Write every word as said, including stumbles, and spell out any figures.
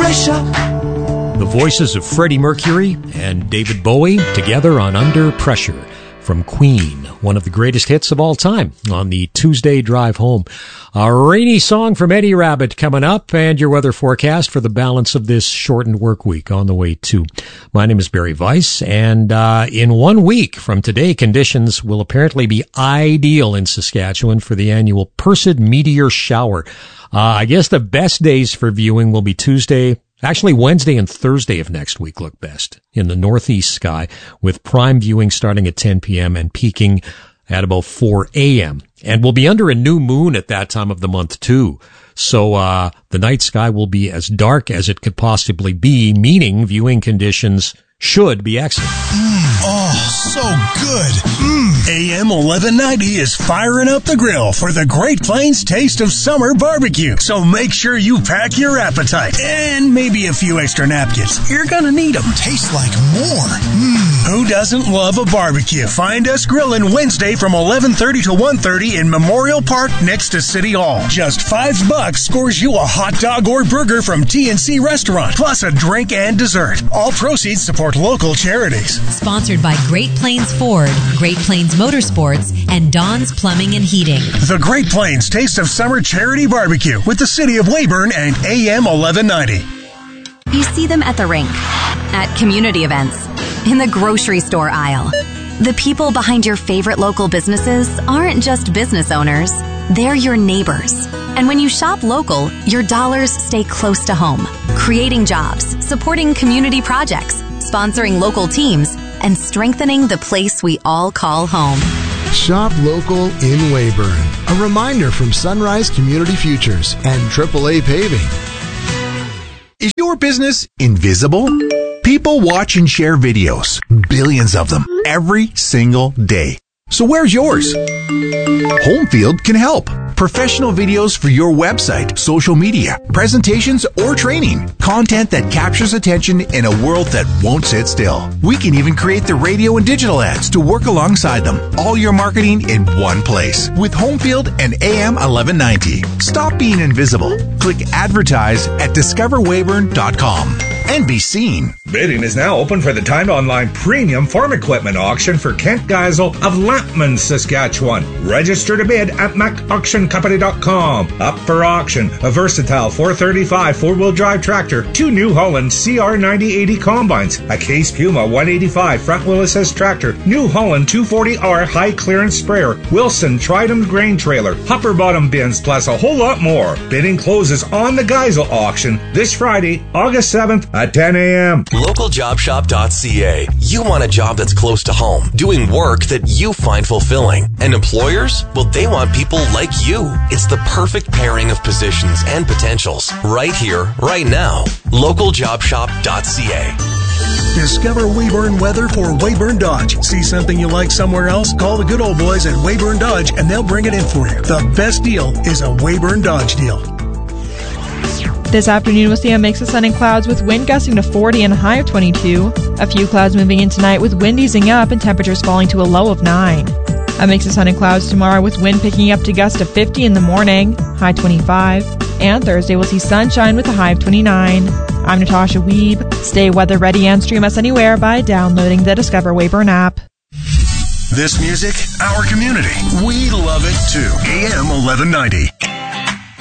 pressure. The voices of Freddie Mercury and David Bowie together on Under Pressure from Queen, one of the greatest hits of all time on the Tuesday drive home. A rainy song from Eddie Rabbitt coming up, and your weather forecast for the balance of this shortened work week on the way too. My name is Barry Weiss, and uh, in one week from today, conditions will apparently be ideal in Saskatchewan for the annual Perseid meteor shower. Uh, I guess the best days for viewing will be Tuesday, actually Wednesday and Thursday of next week look best in the northeast sky, with prime viewing starting at ten p.m. and peaking at about four a.m. And we'll be under a new moon at that time of the month too. So uh the night sky will be as dark as it could possibly be, meaning viewing conditions should be excellent. Mm, oh, so good. Mm. A M eleven ninety is firing up the grill for the Great Plains Taste of Summer Barbecue. So make sure you pack your appetite and maybe a few extra napkins. You're gonna need them. Tastes like more. Mm. Who doesn't love a barbecue? Find us grilling Wednesday from eleven thirty to one thirty in Memorial Park next to City Hall. Just five bucks scores you a hot dog or burger from T and C Restaurant, plus a drink and dessert. All proceeds support local charities. Sponsored by Great Plains Ford, Great Plains Motorsports, and Don's Plumbing and Heating. The Great Plains Taste of Summer Charity Barbecue with the City of Weyburn and A M eleven ninety. You see them at the rink, at community events, in the grocery store aisle. The people behind your favorite local businesses aren't just business owners, they're your neighbors. And when you shop local, your dollars stay close to home, creating jobs, supporting community projects, sponsoring local teams, and strengthening the place we all call home. Shop local in Weyburn. A reminder from Sunrise Community Futures and triple A Paving. Is your business invisible? People watch and share videos, billions of them, every single day. So where's yours? Homefield can help. Professional videos for your website, social media, presentations, or training. Content that captures attention in a world that won't sit still. We can even create the radio and digital ads to work alongside them. All your marketing in one place with Homefield and A M eleven ninety. Stop being invisible. Click advertise at discover weyburn dot com and be seen. Bidding is now open for the timed online premium farm equipment auction for Kent Geisel of Lampman, Saskatchewan. Register to bid at mac auction company dot com. Up for auction, a versatile four thirty-five four-wheel drive tractor, two New Holland C R ninety eighty combines, a Case Puma one eighty-five front-wheel assist tractor, New Holland two forty R high-clearance sprayer, Wilson Tridem grain trailer, hopper bottom bins, plus a whole lot more. Bidding closes on the Geisel auction this Friday, August seventh at ten a.m. local job shop dot c a. You want a job that's close to home, doing work that you find fulfilling. And employers? Well, they want people like you. It's the perfect pairing of positions and potentials. Right here, right now. local job shop dot c a. Discover Weyburn weather for Weyburn Dodge. See something you like somewhere else? Call the good old boys at Weyburn Dodge and they'll bring it in for you. The best deal is a Weyburn Dodge deal. This afternoon, we'll see a mix of sun and clouds with wind gusting to forty and a high of twenty-two. A few clouds moving in tonight with wind easing up and temperatures falling to a low of nine. A mix of sun and clouds tomorrow with wind picking up to gusts of fifty in the morning, high twenty-five. And Thursday, we'll see sunshine with a high of twenty-nine. I'm Natasha Weeb. Stay weather ready and stream us anywhere by downloading the Discover Weyburn app. This music, our community. We love it too. A M eleven ninety.